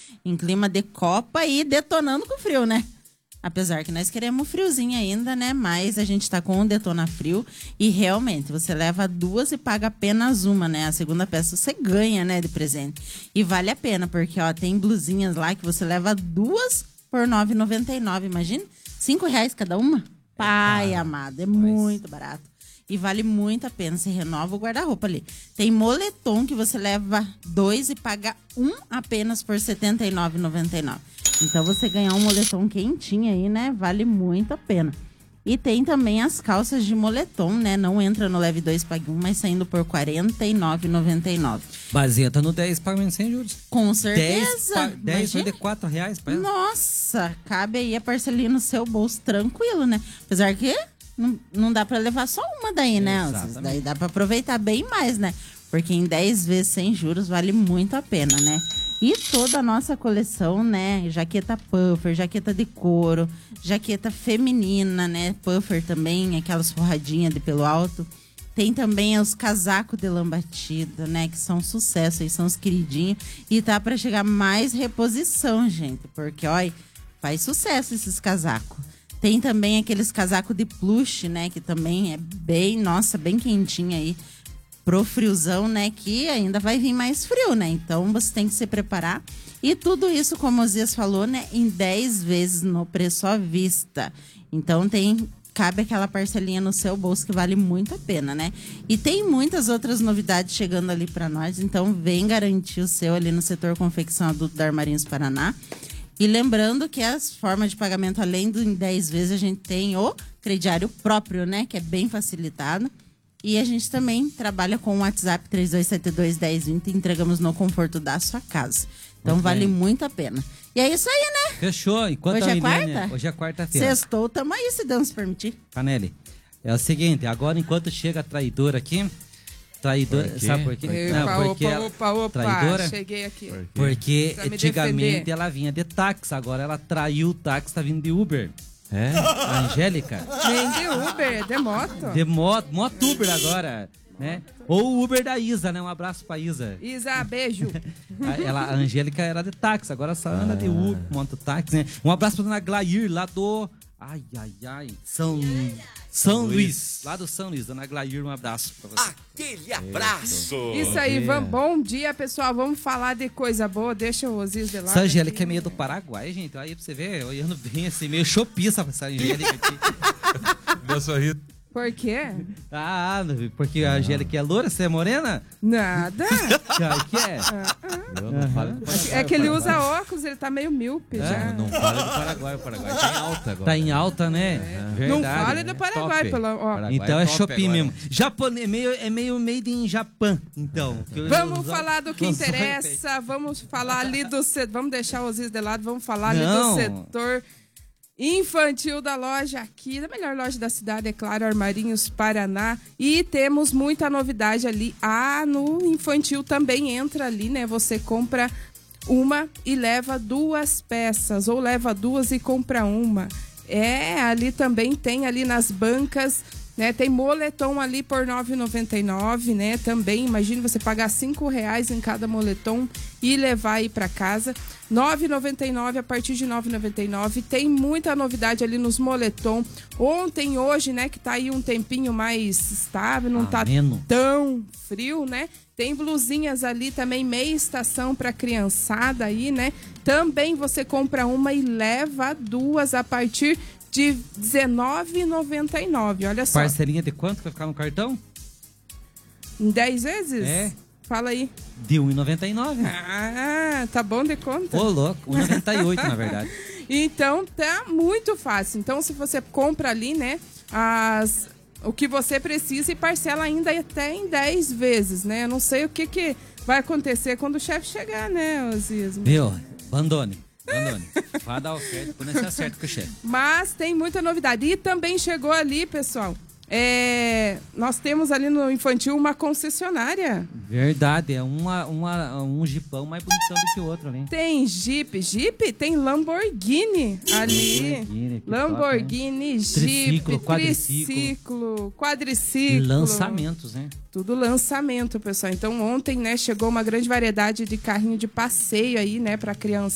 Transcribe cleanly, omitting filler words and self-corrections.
em clima de Copa e detonando com frio, né? Apesar que nós queremos friozinho ainda, né? Mas a gente tá com o Detona Frio e realmente você leva 2 e paga apenas uma, né? A segunda peça você ganha, né, de presente. E vale a pena, porque, ó, tem blusinhas lá que você leva 2 por R$ 9,99, imagina? R$ 5 cada uma? Pai amado, é muito barato. E vale muito a pena, você renova o guarda-roupa ali. Tem moletom que você leva 2 e paga um apenas por R$ 79,99. Então você ganhar um moletom quentinho aí, né? Vale muito a pena. E tem também as calças de moletom, né? Não entra no Leve 2, Pague 1, mas saindo por R$ 49,99. Mas entra no 10 pagamento sem juros. Com certeza. 10 vai de R$4 para ela. Nossa, cabe aí a parcelinha no seu bolso tranquilo, né? Apesar que não dá pra levar só uma daí, né? Exatamente. Daí dá pra aproveitar bem mais, né? Porque em 10 vezes sem juros vale muito a pena, né? E toda a nossa coleção, né? Jaqueta puffer, jaqueta de couro, jaqueta feminina, né? Puffer também, aquelas forradinhas de pelo alto. Tem também os casacos de lã batida, né? Que são sucesso aí, são os queridinhos. E tá pra chegar mais reposição, gente. Porque, olha, faz sucesso esses casacos. Tem também aqueles casacos de plush, né? Que também é bem, nossa, bem quentinho aí. Pro friozão, né? Que ainda vai vir mais frio, né? Então você tem que se preparar. E tudo isso, como o Zias falou, né? Em 10 vezes no preço à vista. Então cabe aquela parcelinha no seu bolso que vale muito a pena, né? E tem muitas outras novidades chegando ali para nós. Então vem garantir o seu ali no setor confecção adulto da Armarinhos Paraná. E lembrando que as formas de pagamento, além do em 10 vezes, a gente tem o crediário próprio, né? Que é bem facilitado. E a gente também trabalha com o WhatsApp 3272-1020 e entregamos no conforto da sua casa. Então Muito vale bem. muito a pena. E é isso aí, né? Fechou. Enquanto Hoje a é Milene- quarta? Hoje é quarta-feira. Sextou, tamo aí, se Deus permitir. Canelli, é o seguinte, agora enquanto chega a traidora aqui, Por quê? sabe por quê? Não, porque ela- Opa, traidora? cheguei aqui. Porque Pra me antigamente defender. ela vinha de táxi, agora ela traiu o táxi, tá vindo de Uber. É? A Angélica, Nem de Uber, de moto. de moto Uber agora, né? Ou o Uber da Isa, né? Um abraço pra Isa. Isa, beijo. A Angélica era de táxi, agora só anda de Uber, mototáxi, né? Um abraço pra dona Glair, lá do... São Luís. Lá do São Luís. Dona Glair, um abraço pra você. Aquele abraço. Isso aí, bom dia, pessoal. Vamos falar de coisa boa. Deixa o Osiris de lado. Essa Angélica aqui. é meio do Paraguai, gente. Aí pra você ver, olhando bem assim, meio chopiça essa Angélica aqui. Meu sorriso. Por quê? Porque a Angélica é loura, você é morena? Nada. Claro que é. Eu não falo do Paraguai. É que ele usa óculos, ele tá meio míope já. Não fala do Paraguai. O Paraguai tá em alta agora. Tá em alta, né? Não Verdade. fale do Paraguai, Top. pelo ó. Paraguai Então é top Shopee agora. mesmo. Japonês, é meio made in Japan, então. Vamos falar do que interessa, vamos falar ali do setor, vamos deixar o Osiris de lado, vamos falar ali Não. do setor infantil da loja aqui, da melhor loja da cidade, é claro, Armarinhos Paraná. E temos muita novidade ali. No infantil também entra ali, né? Você compra uma e leva 2 peças, ou leva 2 e compra uma. Ali também tem ali nas bancas, né? Tem moletom ali por R$ 9,99, né? Também, imagine você pagar R$ 5,00 em cada moletom e levar aí para casa. R$ 9,99, a partir de R$ 9,99. Tem muita novidade ali nos moletom. Ontem, hoje, né? Que tá aí um tempinho mais estável, não tá Ameno. tão frio, né? Tem blusinhas ali também, meia estação para criançada aí, né? Também você compra uma e leva 2 a partir de R$ 19,99. Olha só. Parcelinha de quanto que vai ficar no cartão? Em 10 vezes? É. Fala aí. De R$1,99. Tá bom de conta? Ô, louco. R$1,98, na verdade. Então, tá muito fácil. Então, se você compra ali, né, o que você precisa e parcela ainda até em 10 vezes, né? Eu não sei o que vai acontecer quando o chefe chegar, né, Osias? Viu? Abandone. Vai dar oferta quando você acerta com o chefe. Mas tem muita novidade. E também chegou ali, pessoal, nós temos ali no infantil uma concessionária. Verdade, é um jipão mais bonitão do que o outro ali. Tem Jeep, tem Lamborghini ali. Lamborghini, que Lamborghini, Jeep, Triciclo, quadriciclo. Lançamentos, né? Tudo lançamento, pessoal. Então ontem, né, chegou uma grande variedade de carrinho de passeio aí, né, para criança.